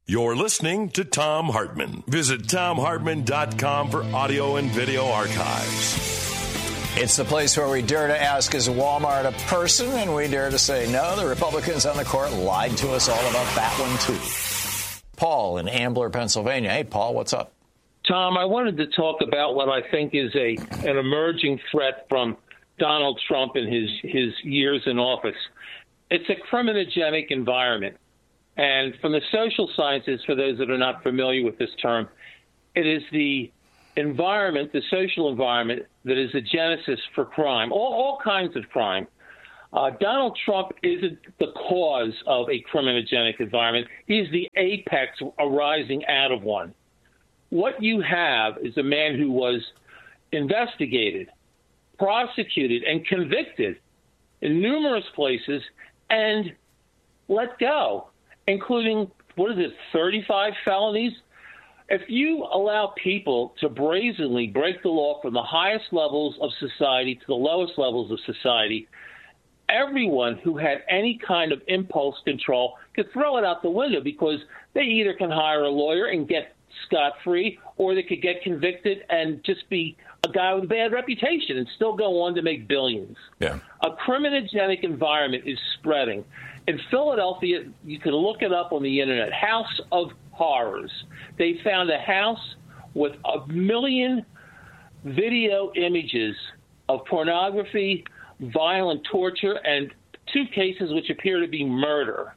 You're listening to Thom Hartmann. Visit ThomHartmann.com for audio and video archives. It's the place where we dare to ask, is Walmart a person? And we dare to say, no, the Republicans on the court lied to us all about that one, too. Paul in Ambler, Pennsylvania. Hey, Paul, what's up? Tom, I wanted to talk about what I think is an emerging threat from Donald Trump and his years in office. It's a criminogenic environment. And from the social sciences, for those that are not familiar with this term, it is the environment, the social environment, that is the genesis for crime, all kinds of crime. Donald Trump isn't the cause of a criminogenic environment. He's the apex arising out of one. What you have is a man who was investigated, prosecuted, and convicted in numerous places and let go, including, 35 felonies? If you allow people to brazenly break the law from the highest levels of society to the lowest levels of society, everyone who had any kind of impulse control could throw it out the window, because they either can hire a lawyer and get scot-free, or they could get convicted and just be a guy with a bad reputation and still go on to make billions. Yeah. A criminogenic environment is spreading. In Philadelphia, you can look it up on the internet, House of Horrors. They found a house with 1 million video images of pornography, violent torture, and 2 cases which appear to be murder.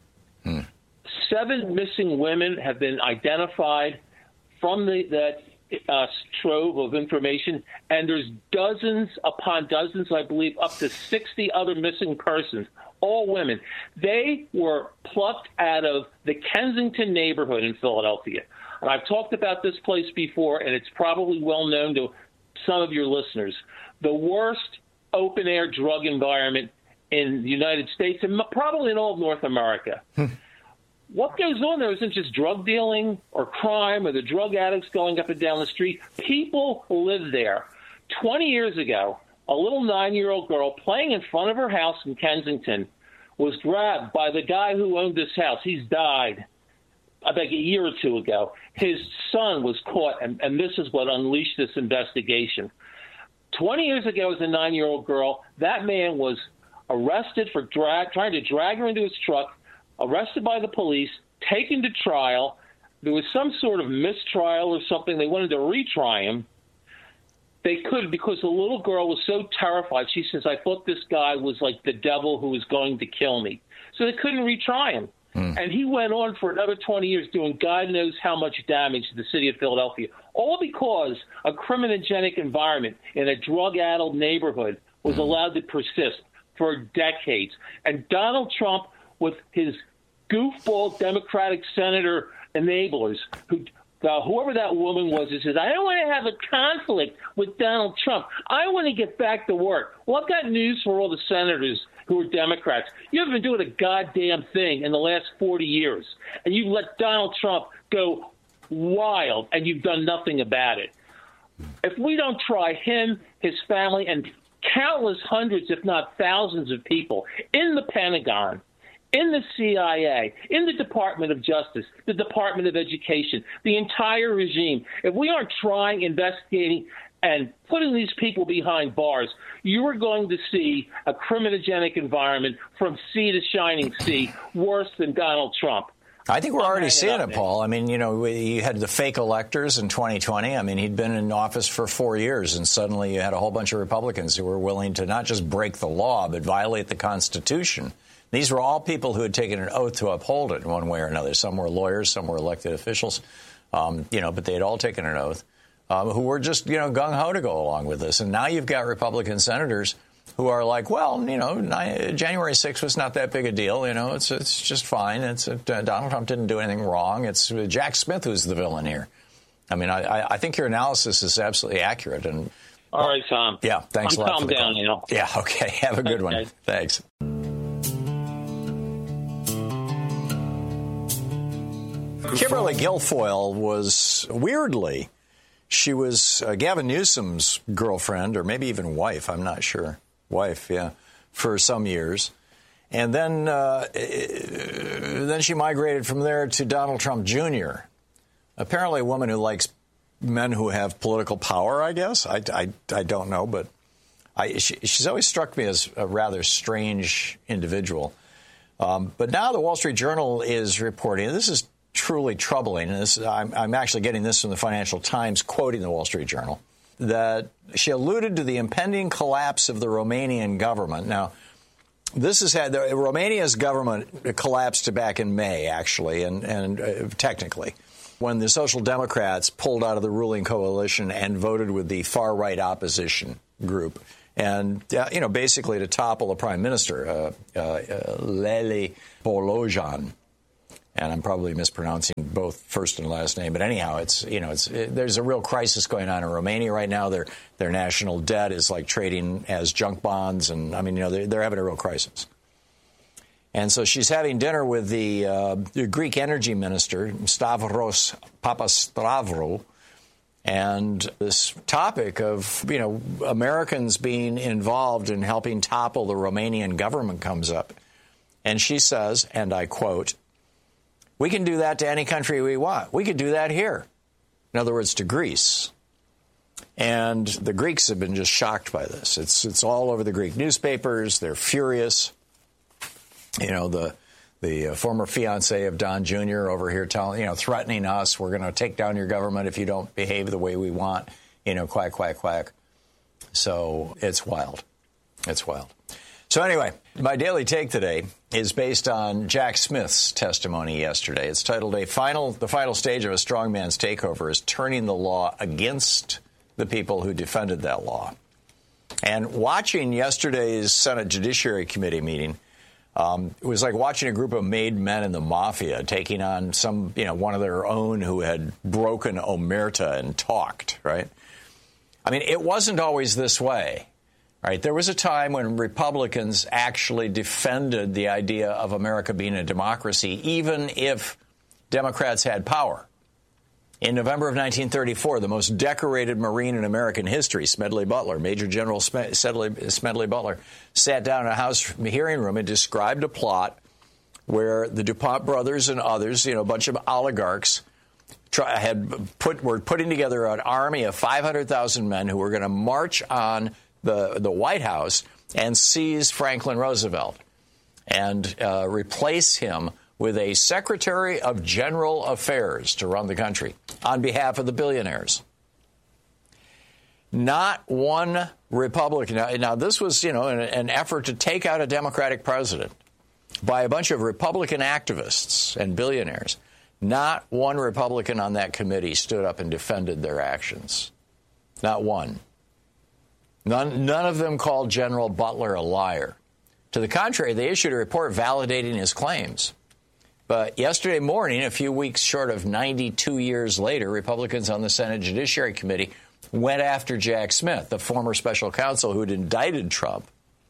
7 missing women have been identified from that trove of information, and there's dozens upon dozens, I believe, up to 60 other missing persons, all women. They were plucked out of the Kensington neighborhood in Philadelphia. And I've talked about this place before, and it's probably well known to some of your listeners. The worst open-air drug environment in the United States, and probably in all of North America. What goes on there isn't just drug dealing or crime or the drug addicts going up and down the street. People live there. 20 years ago, a little 9-year-old girl playing in front of her house in Kensington was grabbed by the guy who owned this house. He's died, I think, a year or 2 ago. His son was caught, and this is what unleashed this investigation. 20 years ago, as a 9-year-old girl, that man was arrested for trying to drag her into his truck, arrested by the police, taken to trial. There was some sort of mistrial or something. They wanted to retry him. They could, because the little girl was so terrified. She says, I thought this guy was like the devil who was going to kill me. So they couldn't retry him. And he went on for another 20 years doing God knows how much damage to the city of Philadelphia, all because a criminogenic environment in a drug-addled neighborhood was allowed to persist for decades. And Donald Trump, with his goofball Democratic senator enablers, whoever that woman was, who says, I don't want to have a conflict with Donald Trump. I want to get back to work. Well, I've got news for all the senators who are Democrats. You haven't been doing a goddamn thing in the last 40 years, and you've let Donald Trump go wild, and you've done nothing about it. If we don't try him, his family, and countless hundreds, if not thousands of people in the Pentagon, in the CIA, in the Department of Justice, the Department of Education, the entire regime, if we aren't trying, investigating, and putting these people behind bars, you are going to see a criminogenic environment from sea to shining sea, worse than Donald Trump. I think we're already seeing it, Paul. I mean, you had the fake electors in 2020. I mean, he'd been in office for 4 years, and suddenly you had a whole bunch of Republicans who were willing to not just break the law, but violate the Constitution. These were all people who had taken an oath to uphold it in one way or another. Some were lawyers, some were elected officials, but they had all taken an oath, who were just, gung-ho to go along with this. And now you've got Republican senators who are like, well, January 6th was not that big a deal. It's just fine. Donald Trump didn't do anything wrong. It's Jack Smith who's the villain here. I mean, I think your analysis is absolutely accurate. And all right, Tom. Yeah, thanks a lot for the call. Calm down, Yeah, okay. Have a good one. Thanks. Kimberly Guilfoyle was, weirdly, she was Gavin Newsom's girlfriend, or maybe even wife, I'm not sure. Wife, yeah, for some years. And then she migrated from there to Donald Trump Jr., apparently a woman who likes men who have political power, I guess. I don't know, but she's always struck me as a rather strange individual. But now the Wall Street Journal is reporting, and this is truly troubling, and I'm actually getting this from the Financial Times, quoting the Wall Street Journal, that she alluded to the impending collapse of the Romanian government. Now, this has had Romania's government collapsed back in May, actually, and technically, when the Social Democrats pulled out of the ruling coalition and voted with the far-right opposition group, and basically to topple the prime minister, Lele Bolojan. And I'm probably mispronouncing both first and last name, but anyhow, there's a real crisis going on in Romania right now. Their national debt is like trading as junk bonds, and they're having a real crisis. And so she's having dinner with the Greek energy minister, Stavros Papastavroulou, and this topic of Americans being involved in helping topple the Romanian government comes up, and she says, and I quote, "We can do that to any country we want. We could do that here." In other words, to Greece. And the Greeks have been just shocked by this. It's all over the Greek newspapers. They're furious. The former fiancé of Don Jr. over here threatening us, we're going to take down your government if you don't behave the way we want. Quack, quack, quack. So it's wild. It's wild. So anyway, my daily take today is based on Jack Smith's testimony yesterday. It's titled The Final Stage of a Strongman's Takeover is Turning the Law Against the People Who Defended that Law. And watching yesterday's Senate Judiciary Committee meeting, it was like watching a group of made men in the mafia taking on one of their own who had broken omerta and talked, right? It wasn't always this way. Right. There was a time when Republicans actually defended the idea of America being a democracy, even if Democrats had power. In November of 1934, the most decorated Marine in American history, Smedley Butler, Major General Smedley Butler, sat down in a House hearing room and described a plot where the DuPont brothers and others, a bunch of oligarchs, were putting together an army of 500,000 men who were going to march on the White House and seize Franklin Roosevelt and replace him with a Secretary of General Affairs to run the country on behalf of the billionaires. Not one Republican. Now this was, an effort to take out a Democratic president by a bunch of Republican activists and billionaires. Not one Republican on that committee stood up and defended their actions. Not one. None of them called General Butler a liar. To the contrary, they issued a report validating his claims. But yesterday morning, a few weeks short of 92 years later, Republicans on the Senate Judiciary Committee went after Jack Smith, the former special counsel who had indicted Trump,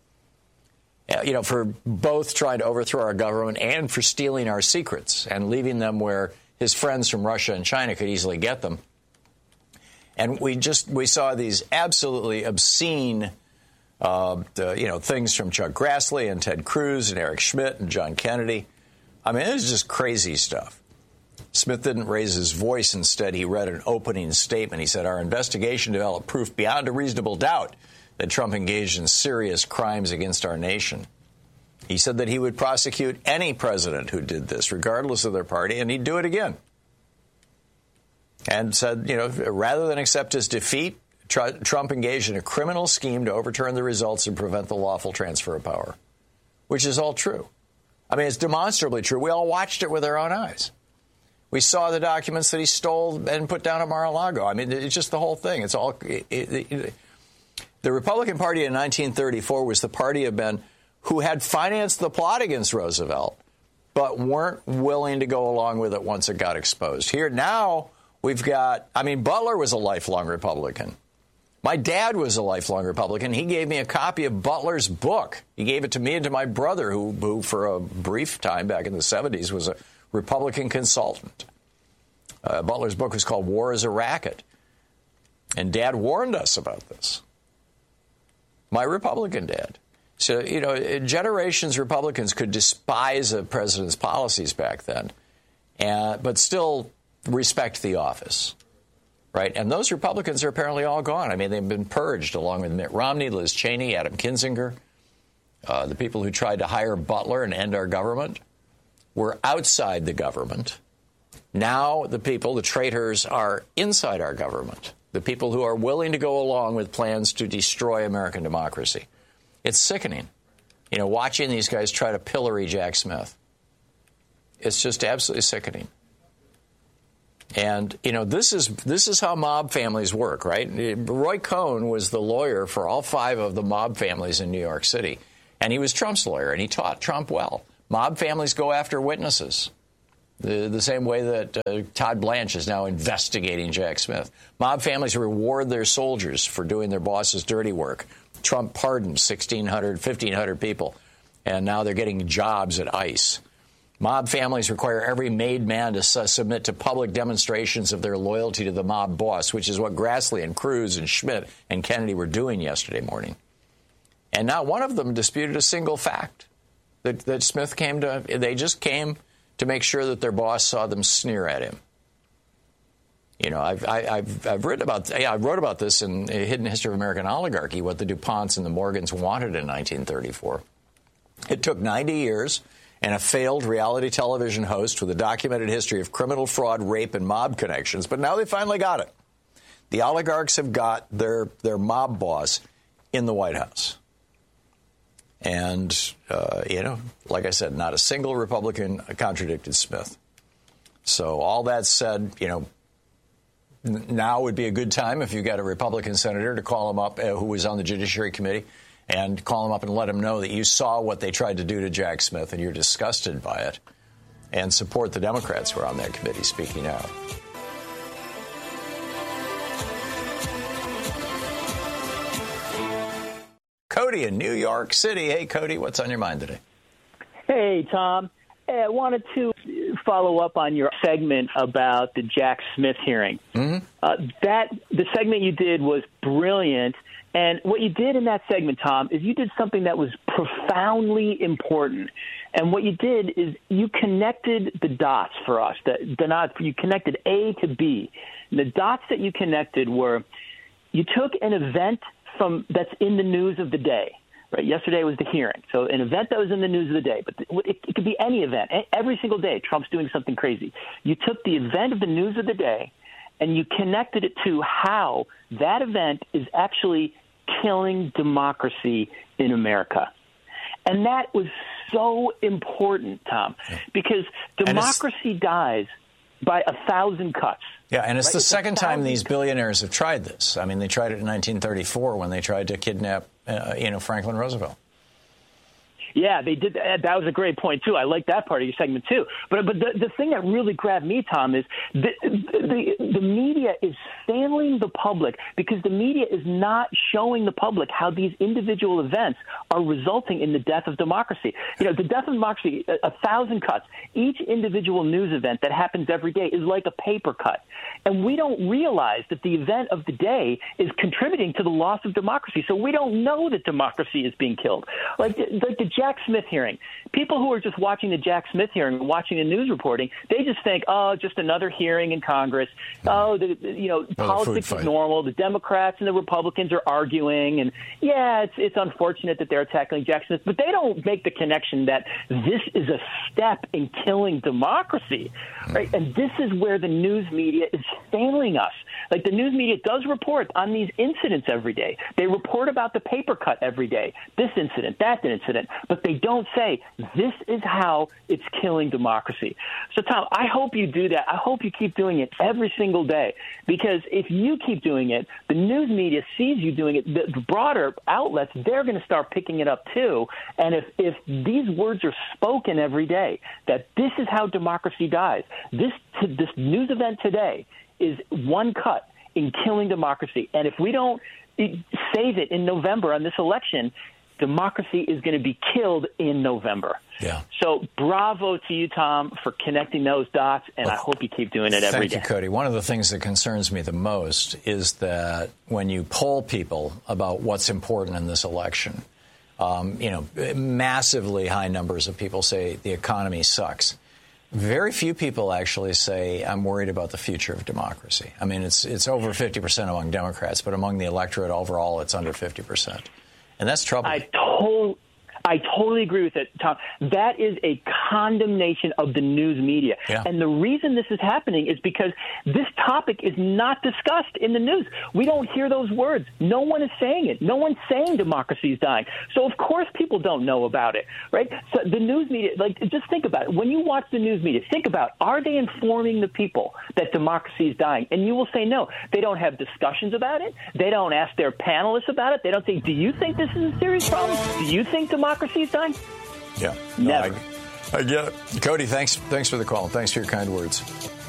for both trying to overthrow our government and for stealing our secrets and leaving them where his friends from Russia and China could easily get them. And we saw these absolutely obscene, things from Chuck Grassley and Ted Cruz and Eric Schmidt and John Kennedy. It was just crazy stuff. Smith didn't raise his voice. Instead, he read an opening statement. He said, "Our investigation developed proof beyond a reasonable doubt that Trump engaged in serious crimes against our nation." He said that he would prosecute any president who did this, regardless of their party, and he'd do it again. And said, rather than accept his defeat, Trump engaged in a criminal scheme to overturn the results and prevent the lawful transfer of power, which is all true. It's demonstrably true. We all watched it with our own eyes. We saw the documents that he stole and put down at Mar-a-Lago. It's just the whole thing. It's all. The Republican Party in 1934 was the party of men who had financed the plot against Roosevelt, but weren't willing to go along with it once it got exposed. Here now, we've got, Butler was a lifelong Republican. My dad was a lifelong Republican. He gave me a copy of Butler's book. He gave it to me and to my brother, who for a brief time back in the 70s was a Republican consultant. Butler's book was called War is a Racket. And Dad warned us about this. My Republican dad. So, generations Republicans could despise a president's policies back then, but still respect the office, right? And those Republicans are apparently all gone. I mean, they've been purged along with Mitt Romney, Liz Cheney, Adam Kinzinger. The people who tried to hire Butler and end our government were outside the government. Now the people, the traitors, are inside our government. The people who are willing to go along with plans to destroy American democracy. It's sickening, watching these guys try to pillory Jack Smith. It's just absolutely sickening. And, this is how mob families work, right? Roy Cohn was the lawyer for all 5 of the mob families in New York City. And he was Trump's lawyer, and he taught Trump well. Mob families go after witnesses, the same way that Todd Blanche is now investigating Jack Smith. Mob families reward their soldiers for doing their boss's dirty work. Trump pardoned 1,600, 1,500 people, and now they're getting jobs at ICE. Mob families require every made man to submit to public demonstrations of their loyalty to the mob boss, which is what Grassley and Cruz and Schmidt and Kennedy were doing yesterday morning. And not one of them disputed a single fact that Smith they just came to make sure that their boss saw them sneer at him. I've written about, I wrote about this in A Hidden History of American Oligarchy, what the DuPonts and the Morgans wanted in 1934. It took 90 years and a failed reality television host with a documented history of criminal fraud, rape, and mob connections, but now they finally got it. The oligarchs have got their mob boss in the White House. And, like I said, not a single Republican contradicted Smith. So all that said, now would be a good time if you got a Republican senator to call him up who was on the Judiciary Committee and call him up and let him know that you saw what they tried to do to Jack Smith and you're disgusted by it, and support the Democrats who are on that committee speaking out. Cody in New York City. Hey, Cody, what's on your mind today? Hey, Tom. I wanted to follow up on your segment about the Jack Smith hearing. Mm-hmm. The segment you did was brilliant. And what you did in that segment, Tom, is you did something that was profoundly important. And what you did is you connected the dots for us. You connected A to B. And the dots that you connected were you took an event that's in the news of the day. Right. Yesterday was the hearing. So an event that was in the news of the day, but it could be any event. Every single day, Trump's doing something crazy. You took the event of the news of the day and you connected it to how that event is actually killing democracy in America. And that was so important, Tom, because democracy dies by 1,000 cuts. Yeah, and it's the second time these billionaires have tried this. I mean, they tried it in 1934 when they tried to kidnap, Franklin Roosevelt. Yeah, they did. That was a great point, too. I like that part of your segment, too. But the thing that really grabbed me, Tom, is the media is failing the public because the media is not showing the public how these individual events are resulting in the death of democracy. The death of democracy, 1,000 cuts. Each individual news event that happens every day is like a paper cut. And we don't realize that the event of the day is contributing to the loss of democracy. So we don't know that democracy is being killed. Like the Jack Smith hearing. People who are just watching the Jack Smith hearing and watching the news reporting, they just think, just another hearing in Congress. Politics is normal. The Democrats and the Republicans are arguing. And, yeah, it's unfortunate that they're attacking Jack Smith. But they don't make the connection that this is a step in killing democracy. Right? And this is where the news media is failing us. Like the news media does report on these incidents every day. They report about the paper cut every day, this incident, that incident, but they don't say this is how it's killing democracy. So, Tom, I hope you do that. I hope you keep doing it every single day, because if you keep doing it, the news media sees you doing it. The broader outlets, they're going to start picking it up too. And if these words are spoken every day, that this is how democracy dies, this news event today is one cut in killing democracy. And if we don't save it in November on this election, democracy is going to be killed in November. Yeah. So bravo to you, Tom, for connecting those dots, and I hope you keep doing it every day. Thank you, Cody. One of the things that concerns me the most is that when you poll people about what's important in this election, Massively high numbers of people say the economy sucks. Very few people actually say, I'm worried about the future of democracy. I mean, it's over 50% among Democrats, but among the electorate overall, it's under 50%. And that's troubling. I totally agree with it, Tom. That is a condemnation of the news media. Yeah. And the reason this is happening is because this topic is not discussed in the news. We don't hear those words. No one is saying it. No one's saying democracy is dying. So, of course, people don't know about it, right? So the news media, just think about it. When you watch the news media, think about, are they informing the people that democracy is dying? And you will say no. They don't have discussions about it. They don't ask their panelists about it. They don't say, do you think this is a serious problem? Do you think democracy is dying? Yeah. Never. I get it. Cody, thanks for the call. Thanks for your kind words.